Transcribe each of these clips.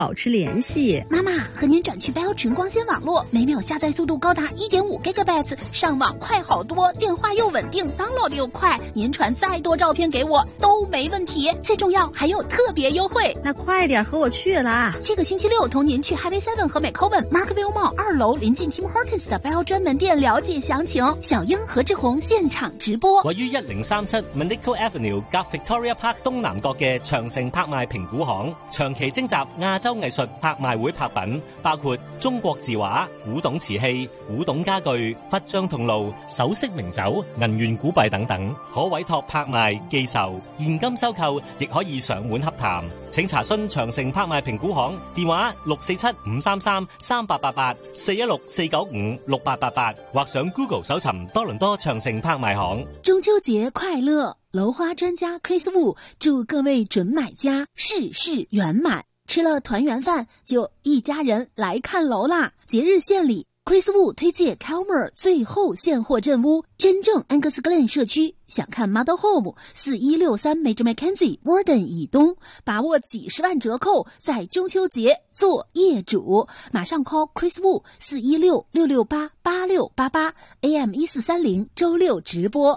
保持联系。 妈妈，和您转去 Bell 群光纤网络，每秒下载速度高达 1.5 GB， 上网快好多，电话又稳定， download 又快，您传再多照片给我都没问题，最重要还有特别优惠。 那快点和我去啦！ 这个星期六同您去 Highway 7和 McCowan Markville Mall 2楼临近 Tim Hortons 的 Bell 专门店了解詳情。小英何志宏現場直播。 位於1037 Manico Avenue 夾 Victoria Park 東南角嘅長城拍賣評估行，長期徵集亞洲藝術拍賣會拍品，包括中國字畫、古董瓷器、古董家具、佛像銅爐、首飾名酒、銀元古幣等等，可委託拍賣、寄售、現金收購，亦可以上門洽談。請查詢長城拍賣評估行電話647-533-3888 416-495-6888，或上 Google 搜尋多倫多長城拍賣行。 中秋節快樂！樓花專家 Chris Wu 祝各位準買家事事圓滿，吃了團圓飯就一家人來看樓啦！節日獻禮 Chris Wu 推介 Calmer 最後現貨鎮屋，真正 Angus Glen 社區，想看 Model Home 4163 Major Mackenzie Warden 以東，把握幾十萬折扣，在中秋節做業主，馬上 call Chris Wu 416-668-8688 AM 1430周六直播。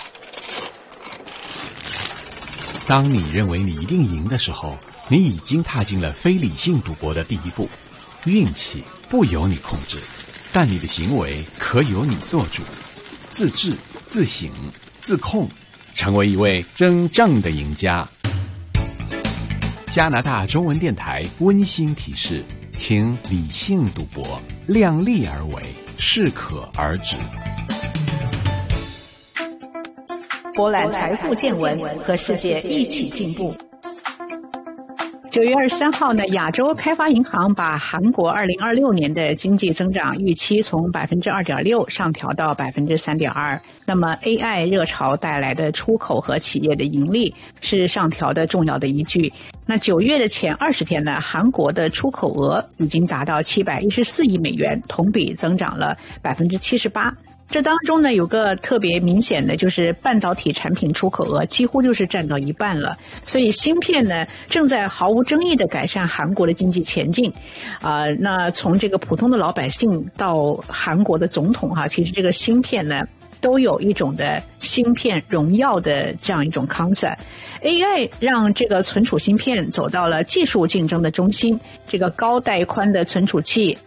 當你認為你一定贏的時候，你已經踏進了非理性賭博的第一步。運氣不由你控制，但你的行為可由你做主。自制、自省、自控，成為一位真正的贏家。加拿大中文電台溫馨提示，請理性賭博，量力而為，適可而止。 博覽財富見聞，和世界一起進步。9月23號呢，亞洲開發銀行把韓國2026年的經濟增長預期從 2.6% 上調到 3.2%。那麼 AI 熱潮帶來的出口和企業的盈利是上調的重要的依據。那9月的前20天呢，韓國的出口額已經達到714億美元，同比增長了 78%。這當中呢，有個特別明顯的，就是半導體產品出口額幾乎就是佔到一半了。所以芯片呢，正在毫無爭議的改善韓國的經濟前景。那從這個普通的老百姓到韓國的總統哈，其實這個芯片呢，都有一種的芯片榮耀的這樣一種 concept。AI 讓這個存儲芯片走到了技術競爭的中心。這個高帶寬的存儲器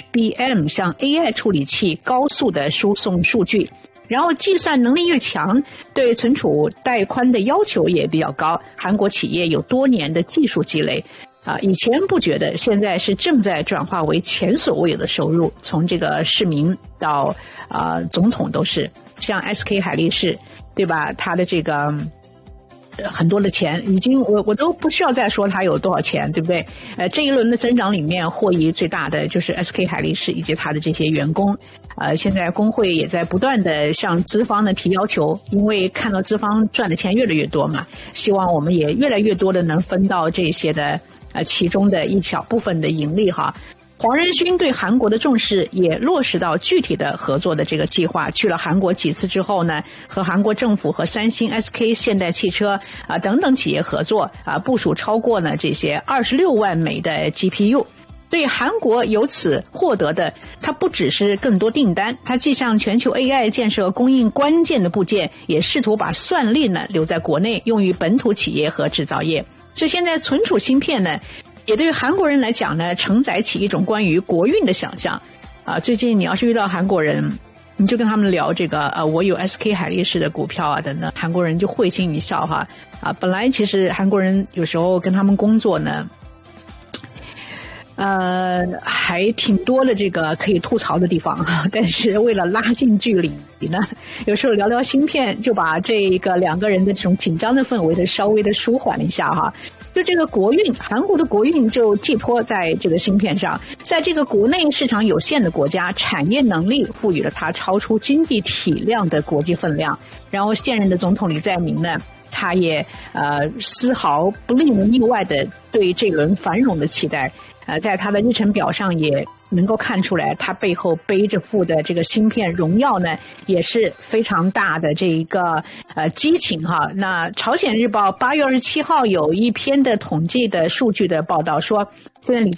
HBM 向 AI 處理器高速的輸送數據，然後計算能力越強，對存儲帶寬的要求也比較高。韓國企業有多年的技術積累。以前不覺得，現在是正在轉化為前所未有的收入。從這個市民到總統都是，像 SK 海力士，對吧？他的這個很多的錢已經，我都不需要再說他有多少錢，對不對？這一輪的增長裡面獲益最大的就是 SK 海力士以及他的這些員工。現在工會也在不斷的向資方呢提要求，因為看到資方賺的錢越來越多嘛，希望我們也越來越多的能分到這些的其中的一小部分的盈利哈。黃仁勳對韓國的重視也落實到具體的合作的這個計劃。去了韓國幾次之後呢，和韓國政府和三星、SK、現代汽車等等企業合作部署超過呢這些26萬枚的 GPU。對韓國由此獲得的，它不只是更多訂單，它既向全球 AI 建設供應關鍵的部件，也試圖把算力呢留在國內，用於本土企業和製造業。所以現在存儲芯片呢，也對於韓國人來講呢，承載起一種關於國運的想象。最近你要是遇到韓國人，你就跟他們聊這個我有 SK 海力士的股票啊等等，韓國人就會心一笑哈。本來其實韓國人有時候跟他們工作呢，還挺多的這個可以吐槽的地方哈，但是為了拉近距離呢，有時候聊聊芯片，就把這個兩個人的這種緊張的氛圍的稍微的舒緩了一下哈。就這個國運，韓國的國運就寄託在這個芯片上，在這個國內市場有限的國家，產業能力賦予了它超出經濟體量的國際分量。然後現任的總統李在明呢，他也絲毫不令人意外的對這輪繁榮的期待。在他的日程表上也能夠看出來，他背後背着負的這個芯片榮耀呢，也是非常大的這一個激情哈。那朝鮮日報8月27號有一篇的統計的數據的報道說， 现在李